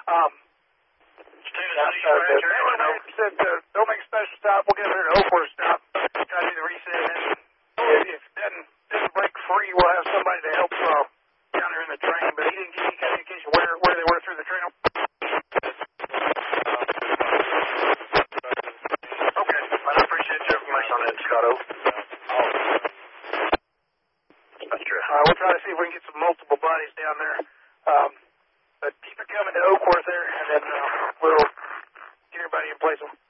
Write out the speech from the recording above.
Said, don't make a special stop. We'll get over here to Oakwood stop. Try to do the reset. And if it doesn't break free, we'll have somebody to help down there in the train. But he didn't give any kind of indication where they were through the trail. Okay. I appreciate your information on that, Scotto. We'll try to see if we can get some multiple bodies down there. But keep it coming to Oakworth there, and then we'll get everybody in place.